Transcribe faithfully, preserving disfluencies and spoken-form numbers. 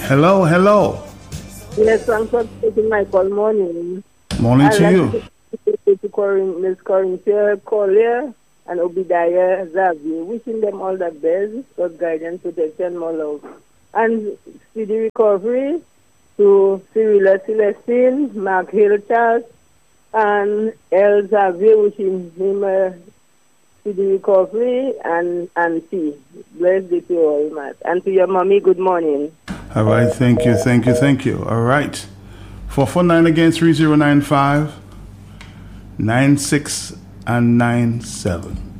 Hello, hello. Yes, thanks for taking my call. Morning. Morning to I'd you. like to to Corin, Miss Corinthia Collier and Obadiah Xavier, wishing them all the best, God guidance, protection, more love. And speedy recovery to Cyrilla Celestine, Mark Hill Charles, and El Xavier, wishing him a speedy recovery, and Auntie. Bless you to all, Matt. And to your mommy, good morning. All right, thank you, thank you, thank you. All right. four four nine again, three zero nine five, nine six and nine seven.